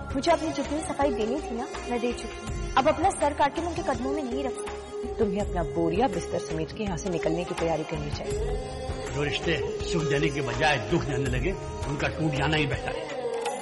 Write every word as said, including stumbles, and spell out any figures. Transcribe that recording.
मुझे अपनी जितनी सफाई देनी थी ना मैं दे चुकी हूँ। अब अपना सर काट के मैं उनके कदमों में नहीं रख सकती। तुम्हें अपना बोरिया बिस्तर समेट के यहाँ से निकलने की तैयारी करनी चाहिए। जो रिश्ते सुख देने के बजाय दुख देने लगे उनका टूट जाना ही बेहतर है।